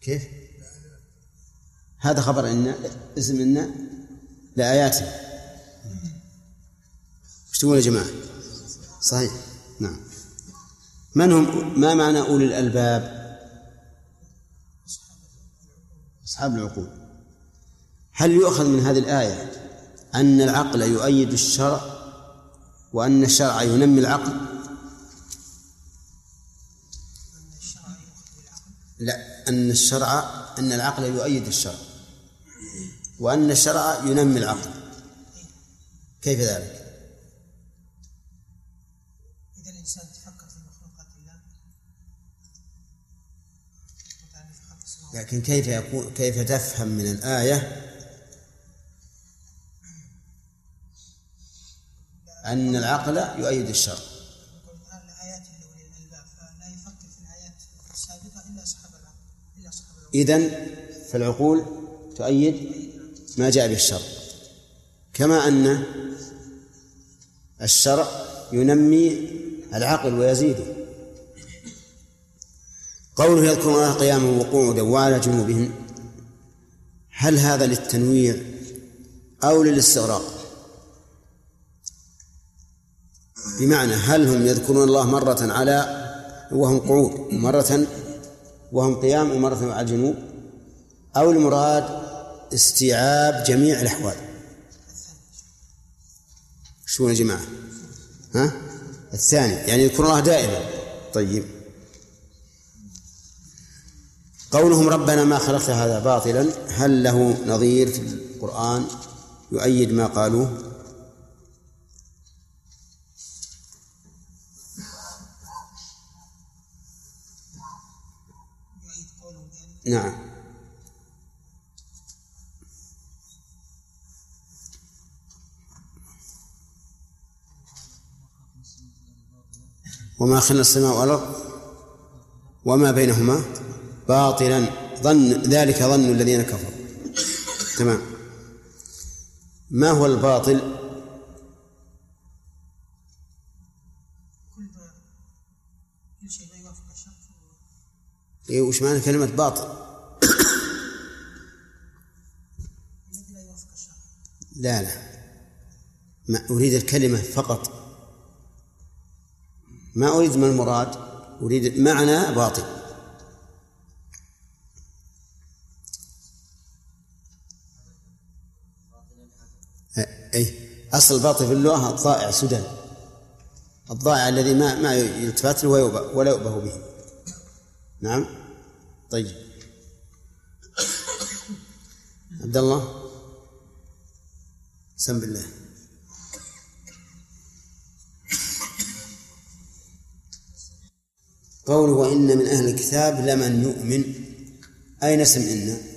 كيف؟ هذا خبر إن اسم إن لآياته. وش تقول يا جماعة؟ صحيح. نعم. من هم؟ ما معنى أولي الألباب؟ أصحاب العقول. هل يؤخذ من هذه الآية أن العقل يؤيد الشرع وأن الشرع ينمي العقل؟ لا، أن العقل يؤيد الشرع وأن الشرع ينمي العقل. كيف ذلك؟ إذا الإنسان تفكر في مخلوقات الله لكن كيف تفهم من الآية أن العقل يؤيد الشرع؟ إذن فالعقول تؤيد ما جاء بالشرع، كما أن الشرع ينمي العقل ويزيده. قوله يذكرون الله قياما وقعودا وعلى جنوبهم، هل هذا للتنويع أو للاستغراق؟ بمعنى هل هم يذكرون الله مرة على وهم قعود، مرة وهم قيام، ومرة على الجنوب، أو المراد استيعاب جميع الأحوال؟ شو يا جماعة؟ الثاني، يعني يذكرون الله دائما. طيب، قولهم ربنا ما خلقت هذا باطلا، هل له نظير في القرآن يؤيد ما قالوه؟ نعم. وما خلقنا السماء والأرض وما بينهما باطلا، ذلك ظن الذين كفروا. تمام. ما هو الباطل؟ كل شيء لا يوافق الشرع. إيه، وش معنى كلمة باطل؟ الذي لا يوافق الشرع. لا، ما أريد الكلمة فقط، ما أريد ما المراد، أريد معنى باطل. أي أصل الباطل في اللغة الضائع سدى، الضائع الذي ما يلتفت له ولا يؤبه به. نعم. طيب، عبد الله سم بالله. قوله وإن من أهل الكتاب لمن يؤمن، أين اسم إن؟